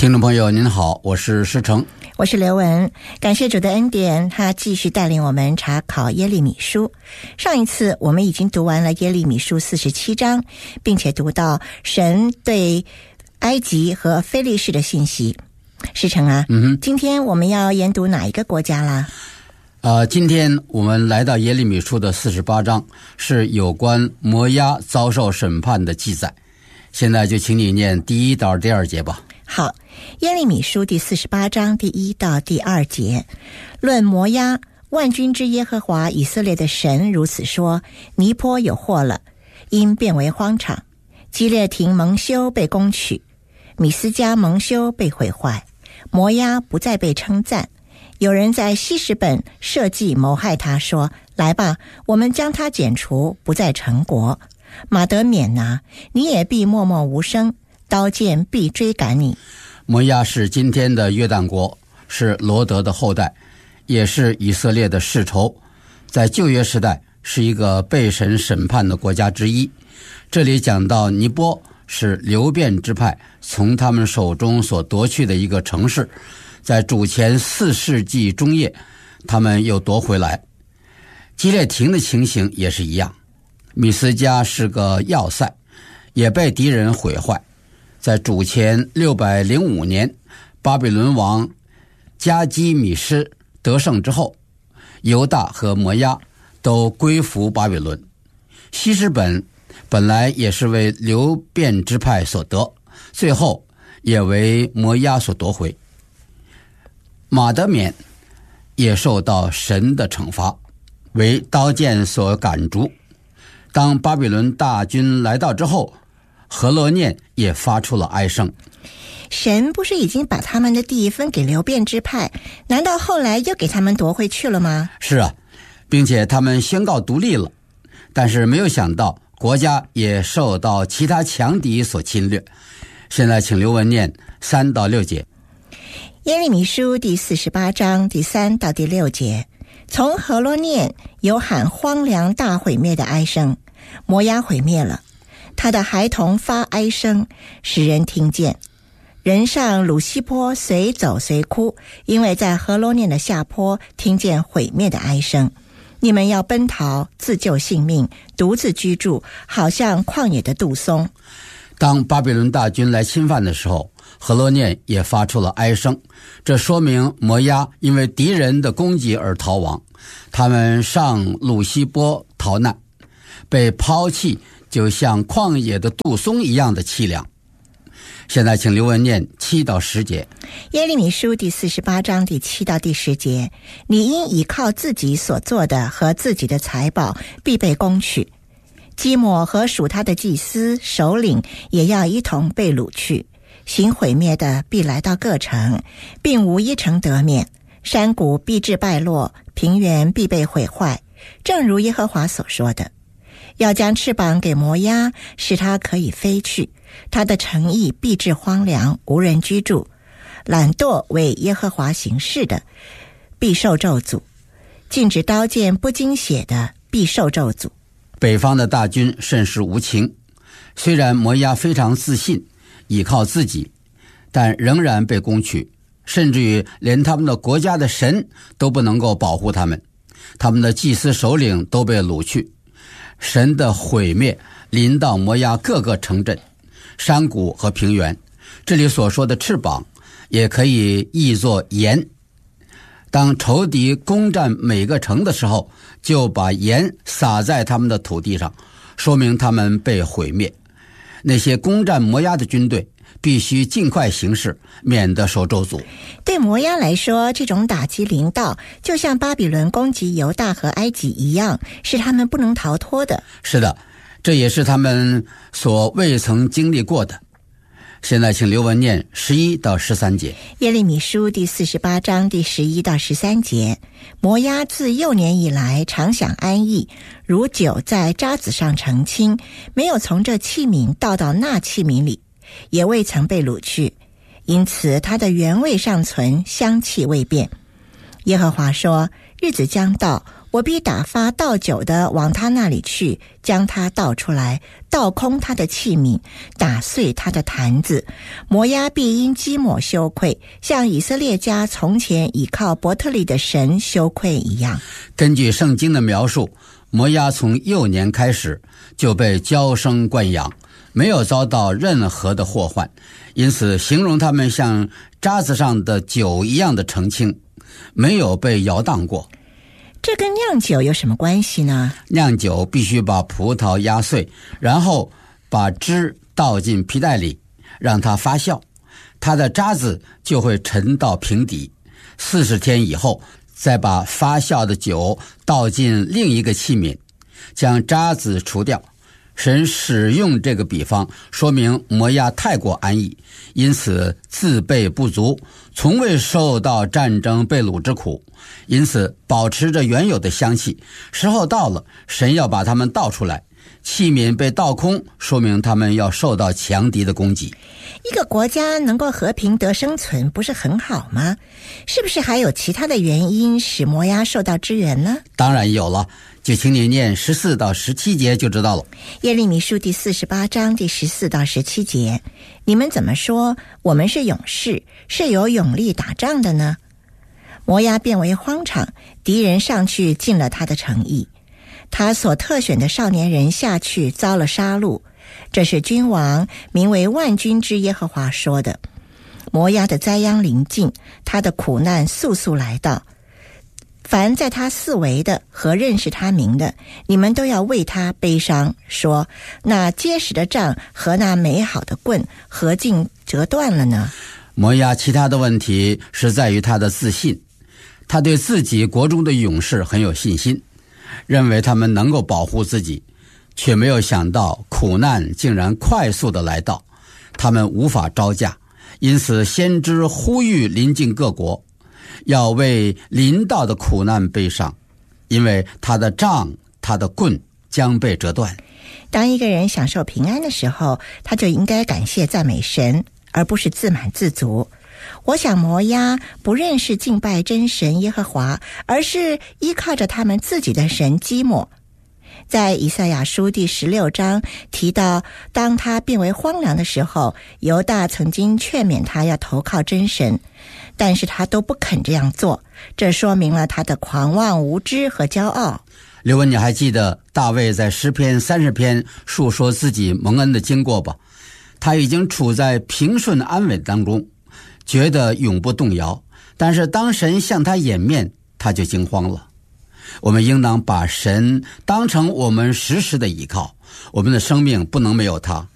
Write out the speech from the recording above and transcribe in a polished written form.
听众朋友您好，我是施成， 我是刘文。感谢主的恩典，他继续带领我们查考耶利米书。上一次我们已经读完了耶利米书47章，并且读到神对埃及和非利士的信息。施成啊，今天我们要研读哪一个国家啦？ 今天我们来到耶利米书的48章，是有关摩押遭受审判的记载。现在就请你念第1到第2节吧。 好，耶利米书第48章第1到第2节，论摩押，万军之耶和华以色列的神如此说：尼坡有祸了，因变为荒场；基列亭蒙羞被攻取，米斯迦蒙羞被毁坏，摩押不再被称赞。有人在希实本设计谋害他，说：来吧，我们将他剪除，不再成国。马得缅哪，你也必默默无声，刀剑必追赶你。 摩押是今天的约旦国，是罗德的后代，也是以色列的世仇，在旧约时代是一个被神审判的国家之一。这里讲到尼波是流便支派从他们手中所夺去的一个城市，在主前4世纪中叶他们又夺回来。基列亭的情形也是一样，米斯迦是个要塞，也被敌人毁坏。在主前605年，巴比伦王加基米施得胜之后，犹大和摩押都归服巴比伦。希实本本来也是为流便支派所得，最后也为摩押所夺回。马得缅也受到神的惩罚，为刀剑所赶逐。当巴比伦大军来到之后，何罗念也发出了哀声。 神不是已经把他们的地分给流便支派，难道后来又给他们夺回去了吗？ 是啊，并且他们宣告独立了，但是没有想到国家也受到其他强敌所侵略。现在请刘文念3到6节。 耶利米书第48章第3到第6节，从何罗念有喊荒凉大毁灭的哀声，摩押毁灭了，他的孩童发哀声，使人听见。人上鲁西坡随走随哭，因为在何罗念的下坡听见毁灭的哀声。你们要奔逃，自救性命，独自居住，好像旷野的杜松。 当巴比伦大军来侵犯的时候，何罗念也发出了哀声，这说明摩押因为敌人的攻击而逃亡，他们上鲁西坡逃难，被抛弃，就像旷野的杜松一样的凄凉。现在请刘文念7到10节。 耶利米书第48章第7到第10节，你因倚靠自己所做的和自己的财宝，必被攻取。基抹和属他的祭司首领也要一同被掳去。行毁灭的必来到各城，并无一城得免。山谷必致败落，平原必被毁坏，正如耶和华所说的。要将翅膀给摩押，使它可以飞去，它的城邑必致荒凉，无人居住。懒惰为耶和华行事的，必受咒诅；禁止刀剑不经血的，必受咒诅。 北方的大军甚是无情，虽然摩押非常自信，倚靠自己，但仍然被攻取，甚至于连他们的国家的神都不能够保护他们，他们的祭司首领都被掳去。神的毁灭临到摩押各个城镇、山谷和平原。这里所说的翅膀也可以译作盐，当仇敌攻占每个城的时候，就把盐撒在他们的土地上，说明他们被毁灭。那些攻占摩押的军队必须尽快行事，免得受咒诅。 对摩押来说，这种打击临到，就像巴比伦攻击犹大和埃及一样，是他们不能逃脱的。 是的，这也是他们所未曾经历过的。现在请刘文念11到13节。 耶利米书第48章第11到13节，摩押自幼年以来常享安逸，如酒在渣子上澄清，没有从这器皿倒到那器皿里，也未曾被掳去，因此它的原味尚存，香气未变。耶和华说，日子将到， 我必打发倒酒的往他那里去，将他倒出来，倒空他的器皿，打碎他的坛子。摩押必因基抹羞愧，像以色列家从前倚靠伯特利的神羞愧一样。 根据圣经的描述，摩押从幼年开始就被娇生惯养，没有遭到任何的祸患，因此形容他们像渣子上的酒一样的澄清，没有被摇荡过。 这跟酿酒有什么关系呢？ 酿酒必须把葡萄压碎，然后把汁倒进皮袋里，让它发酵，它的渣子就会沉到瓶底。40天以后，再把发酵的酒倒进另一个器皿，将渣子除掉。神使用这个比方，说明摩押太过安逸，因此自备不足，从未受到战争被掳之苦，因此保持着原有的香气。时候到了，神要把它们倒出来，器皿被倒空，说明他们要受到强敌的攻击。 一个国家能够和平得生存，不是很好吗？是不是还有其他的原因使摩押受到支援呢？ 当然有了，就请你念14到17节就知道了。 耶利米书第48章第14到17节，你们怎么说我们是勇士，是有勇力打仗的呢？摩押变为荒场，敌人上去进了他的城邑，他所特选的少年人下去遭了杀戮。这是君王名为万军之耶和华说的。摩押的灾殃临近，他的苦难速速来到。凡在他四围的和认识他名的，你们都要为他悲伤，说那结实的杖和那美好的棍何竟折断了呢？ 摩押其他的问题是在于他的自信，他对自己国中的勇士很有信心，认为他们能够保护自己，却没有想到苦难竟然快速的来到，他们无法招架，因此先知呼吁邻近各国要为临到的苦难悲伤，因为他的杖他的棍将被折断。 当一个人享受平安的时候，他就应该感谢赞美神，而不是自满自足。我想摩押不认识敬拜真神耶和华，而是依靠着他们自己的神基抹。在以赛亚书第16章提到，当他变为荒凉的时候，犹大曾经劝勉他要投靠真神，但是他都不肯这样做，这说明了他的狂妄无知和骄傲。 刘文，你还记得大卫在诗篇30篇述说自己蒙恩的经过吧？他已经处在平顺安稳当中，觉得永不动摇，但是当神向他掩面，他就惊慌了。我们应当把神当成我们时时的依靠，我们的生命不能没有他。